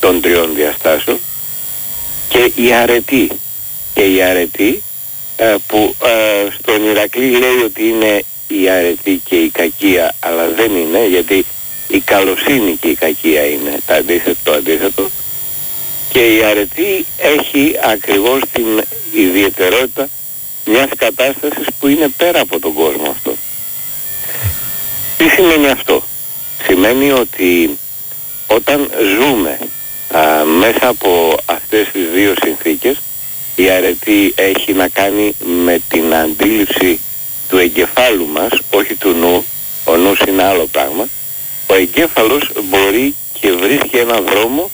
των τριών διαστάσεων, και η αρετή. Και η αρετή που στον Ηρακλή λέει ότι είναι η αρετή και η κακία, αλλά δεν είναι, γιατί η καλοσύνη και η κακία είναι το αντίθετο, και η αρετή έχει ακριβώς την ιδιαιτερότητα μιας κατάστασης που είναι πέρα από τον κόσμο αυτό. Τι σημαίνει αυτό? Σημαίνει ότι όταν ζούμε μέσα από αυτές τις δύο συνθήκες, η αρετή έχει να κάνει με την αντίληψη του εγκεφάλου μας, όχι του νου. Ο νους είναι άλλο πράγμα. Ο εγκέφαλος μπορεί και βρίσκει έναν δρόμο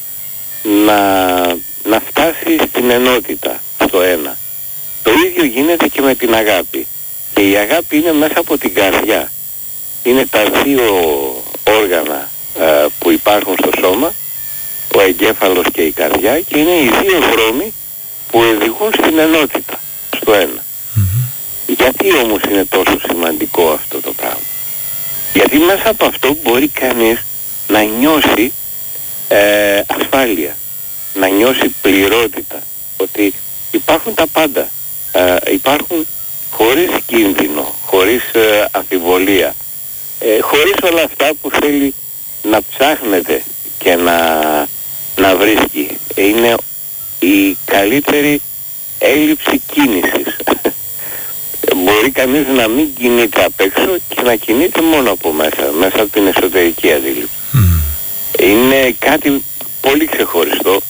να φτάσει στην ενότητα, στο ένα. Το ίδιο γίνεται και με την αγάπη. Και η αγάπη είναι μέσα από την καρδιά. Είναι τα δύο όργανα που υπάρχουν στο σώμα, ο εγκέφαλος και η καρδιά, και είναι οι δύο δρόμοι που οδηγούν στην ενότητα, στο ένα. Γιατί όμως είναι τόσο σημαντικό αυτό το πράγμα? Γιατί μέσα από αυτό μπορεί κανείς να νιώσει ασφάλεια, να νιώσει πληρότητα, ότι υπάρχουν τα πάντα, υπάρχουν χωρίς κίνδυνο, χωρίς αμφιβολία, χωρίς όλα αυτά που θέλει να ψάχνεται και να βρίσκει. Είναι η καλύτερη έλλειψη κίνησης. Μπορεί κανείς να μην κινείται απ' έξω και να κινείται μόνο από μέσα από την εσωτερική αντίληψη. Είναι κάτι πολύ ξεχωριστό.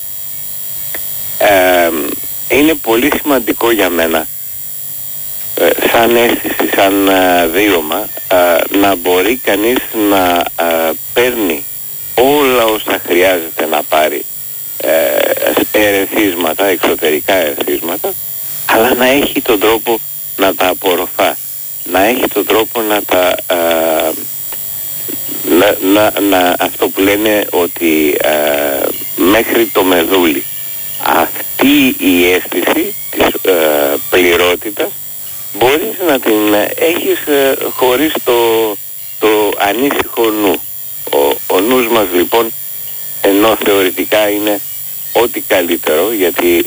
Είναι πολύ σημαντικό για μένα, σαν αίσθηση, σαν βίωμα, να μπορεί κανείς να παίρνει όλα όσα χρειάζεται να πάρει, ερεθίσματα, εξωτερικά ερεθίσματα, αλλά να έχει τον τρόπο να τα απορροφά, να έχει τον τρόπο να τα αυτό που λένε ότι μέχρι το μεδούλι. Αυτή η αίσθηση της πληρότητας μπορείς να την έχεις χωρίς το ανήσυχο νου. Ο νους μας λοιπόν, ενώ θεωρητικά είναι ό,τι καλύτερο, γιατί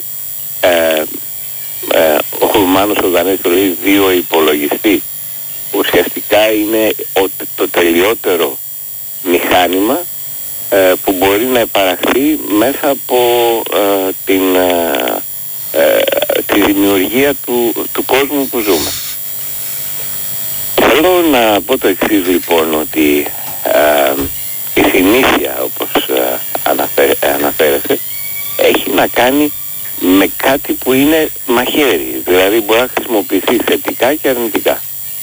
ο Χουρμάνος ο Δανέης το λέει δύο υπολογιστή, ουσιαστικά είναι το τελειότερο μηχάνημα που μπορεί να επαραχθεί μέσα από τη δημιουργία του κόσμου που ζούμε. Θέλω να πω το εξής λοιπόν, ότι η συνήθεια, όπως αναφέρεσαι, έχει να κάνει με κάτι που είναι μαχαίρι, δηλαδή μπορεί να χρησιμοποιηθεί θετικά και αρνητικά.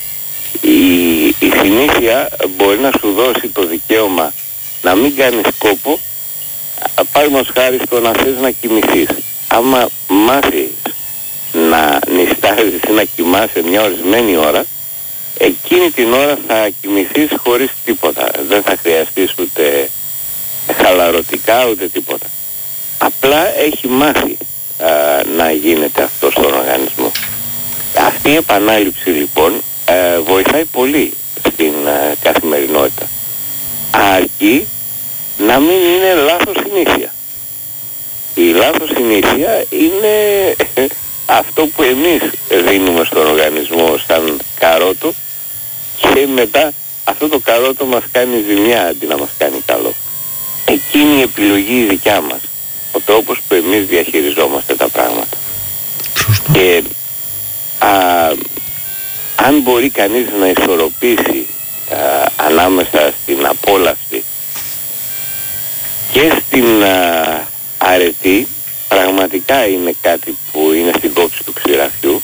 Η συνήθεια μπορεί να σου δώσει το δικαίωμα να μην κάνεις κόπο, παραδείγματος χάρη στο να θες να κοιμηθείς. Άμα μάθεις να νηστάρεις ή να κοιμάσαι μια ορισμένη ώρα, εκείνη την ώρα θα κοιμηθείς χωρίς τίποτα. Δεν θα χρειαστείς ούτε χαλαρωτικά ούτε τίποτα. Απλά έχει μάθει να γίνεται αυτό στον οργανισμό. Αυτή η επανάληψη λοιπόν βοηθάει πολύ στην καθημερινότητα. Αρκεί να μην είναι λάθος συνήθεια. Η λάθος συνήθεια είναι αυτό που εμείς δίνουμε στον οργανισμό σαν καρότο, και μετά αυτό το καρότο μας κάνει ζημιά αντί να μας κάνει καλό. Εκείνη η επιλογή η δικιά μας, ο τρόπος που εμείς διαχειριζόμαστε τα πράγματα. Και αν μπορεί κανείς να ισορροπήσει ανάμεσα στην απόλαυση και στην αρετή, πραγματικά είναι κάτι που είναι στην κόψη του ξηραφιού.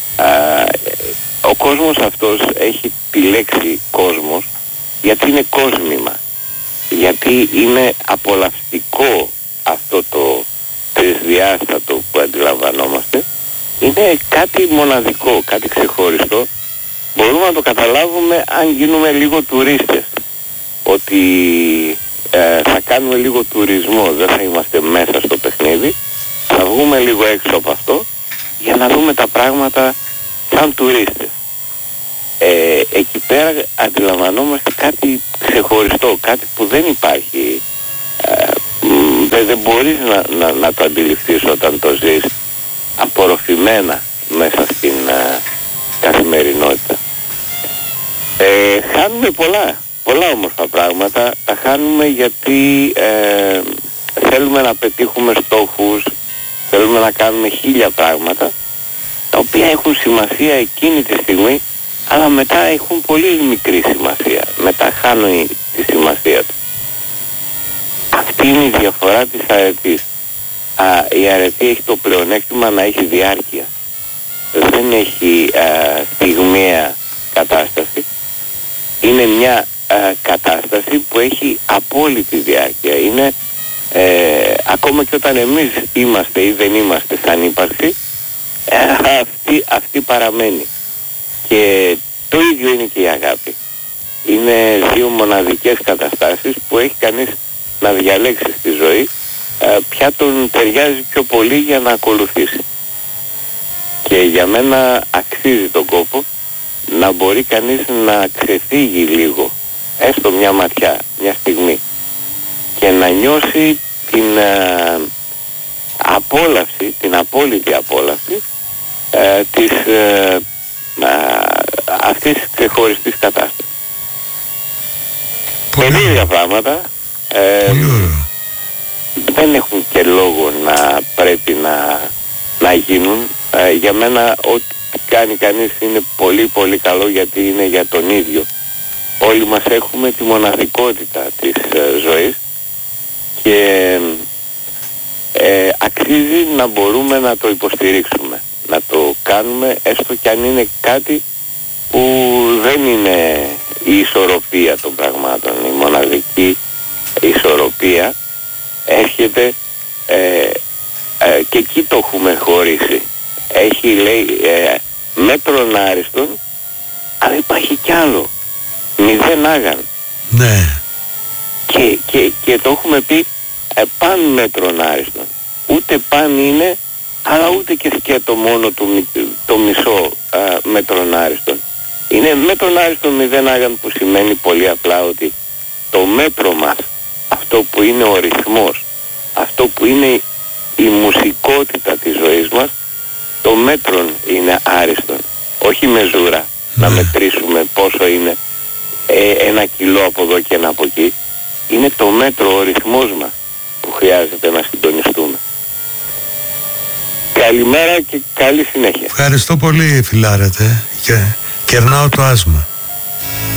Ο κόσμος αυτός έχει τη λέξη κόσμος γιατί είναι κόσμημα, γιατί είναι απολαυστικό αυτό το τρισδιάστατο που αντιλαμβανόμαστε. Είναι κάτι μοναδικό, κάτι ξεχωριστό. Μπορούμε να το καταλάβουμε αν γίνουμε λίγο τουρίστες, ότι θα κάνουμε λίγο τουρισμό, δεν θα είμαστε μέσα στο παιχνίδι, θα βγούμε λίγο έξω από αυτό για να δούμε τα πράγματα σαν τουρίστες. Εκεί πέρα αντιλαμβανόμαστε κάτι ξεχωριστό, κάτι που δεν υπάρχει, δεν μπορείς να το αντιληφθείς όταν το ζεις απορροφημένα μέσα στην καθημερινότητα. Χάνουμε πολλά όμορφα πράγματα. Τα χάνουμε γιατί θέλουμε να πετύχουμε στόχους, θέλουμε να κάνουμε 1000 πράγματα, τα οποία έχουν σημασία εκείνη τη στιγμή, αλλά μετά έχουν πολύ μικρή σημασία. Μετά χάνουν τη σημασία του. Αυτή είναι η διαφορά της αρετής. Η αρετή έχει το πλεονέκτημα να έχει διάρκεια. Δεν έχει στιγμιαία κατάσταση. Είναι μια κατάσταση που έχει απόλυτη διάρκεια. Είναι ακόμα και όταν εμείς είμαστε ή δεν είμαστε σαν ύπαρξη, αυτή παραμένει. Και το ίδιο είναι και η αγάπη. Είναι δύο μοναδικές καταστάσεις που έχει κανείς να διαλέξει στη ζωή ποια τον ταιριάζει πιο πολύ για να ακολουθήσει. Και για μένα αξίζει τον κόπο να μπορεί κανείς να ξεφύγει λίγο, έστω μια ματιά, μια στιγμή, και να νιώσει την απόλαυση, την απόλυτη απόλαυση της αυτής της ξεχωριστής κατάστασης. Περίεργα πράγματα, δεν έχουν και λόγο να πρέπει να γίνουν. Για μένα ό,τι κάνει κανείς είναι πολύ πολύ καλό, γιατί είναι για τον ίδιο. Όλοι μας έχουμε τη μοναδικότητα της ζωής και αξίζει να μπορούμε να το υποστηρίξουμε, να το κάνουμε, έστω κι αν είναι κάτι που δεν είναι η ισορροπία των πραγμάτων. Η μοναδική ισορροπία έρχεται και εκεί το έχουμε χωρίσει. Έχει, λέει, μέτρον άριστον, αλλά υπάρχει κι άλλο, 0 άγαν. Ναι. Και το έχουμε πει παν μέτρον άριστον. Ούτε παν είναι, αλλά ούτε και σκέτο μόνο το μισό μέτρον άριστον. Είναι μέτρον άριστον 0 άγαν, που σημαίνει πολύ απλά ότι το μέτρο μας, αυτό που είναι ο ρυθμός, αυτό που είναι η μουσικότητα της ζωής μας, το μέτρον είναι άριστον. Όχι μεζούρα, να μετρήσουμε πόσο είναι 1 κιλό από εδώ και 1 από εκεί. Είναι το μέτρο, ο ρυθμός μας, που χρειάζεται να συντονιστούμε. Καλημέρα και καλή συνέχεια. Ευχαριστώ πολύ, φιλάρετε, και κερνάω το άσμα.